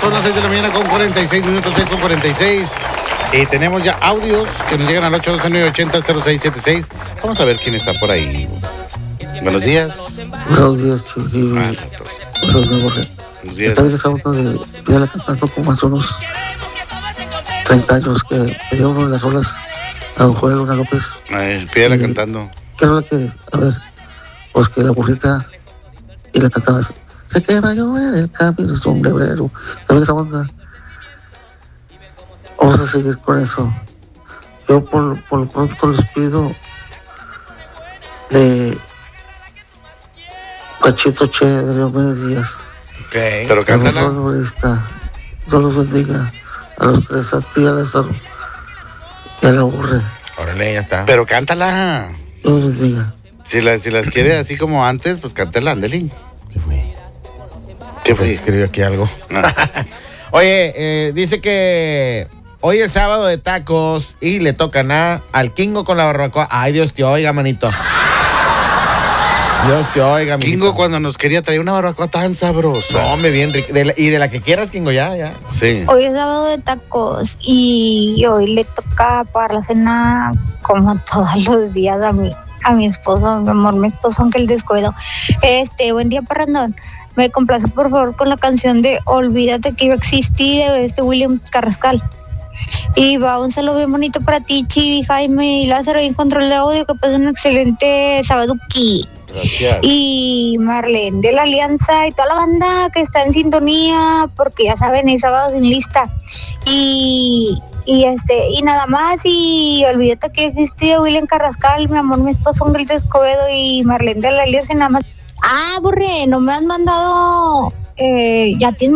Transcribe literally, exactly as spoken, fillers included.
son las seis de la mañana con cuarenta y seis minutos, seis con cuarenta y seis. Y tenemos ya audios que nos llegan al ocho doce, nueve ochenta, cero seis setenta y seis. Vamos a ver quién está por ahí. Buenos días. Buenos días, Chuy. Ah, Buenos días, Borre. Buenos días. Estaba regresando de Pídala cantando como hace unos treinta años que pedía uno de las rolas a don Joel Luna López. Ay, pídala Y- cantando. ¿Qué rola quieres? A ver, pues que la burrita y la cantabas. Se que va a llover el camino sombrerero. ¿Sabes esa onda? Vamos a seguir con eso. Yo por, por lo pronto les pido de Cachito Che de Leomedes Díaz. Ok. Pero cántala. El mejor humorista. Dios los bendiga a los tres, a ti, a Lázaro y a la Burre. Órale, ya está. Pero cántala. Dios los bendiga. Si, la, si las quiere así como antes, pues cántala, Andelín. ¿Qué fue? ¿Qué Pues fue? escribió aquí algo. Ah, Oye, eh, dice que hoy es sábado de tacos y le tocan a al Kingo con la barbacoa. Ay, Dios te oiga, manito. Dios te oiga, manito. Kingo cuando nos quería traer una barbacoa tan sabrosa. No, me bien rico. De la- y de la que quieras, Kingo, ya, ya. Sí. Hoy es sábado de tacos y hoy le toca pagar la cena como todos los días a mi, a mi esposo, mi amor, mi esposo, aunque el descuido. Este, buen día, parrandón. Me complace por favor con la canción de Olvídate que yo existí de este William Carrascal. Y va un saludo bien bonito para ti, Chivi, Jaime y Lázaro y en control de audio, que pasen un excelente sabaduki. Gracias. Y Marlene de la Alianza y toda la banda que está en sintonía, porque ya saben, es sábado sin lista. Y, y este, y nada más, y olvídate que existía William Carrascal, mi amor, mi esposo, un grito Escobedo y Marlene de la Alianza y nada más. Ah, Burre, no me han mandado, eh, ya tienes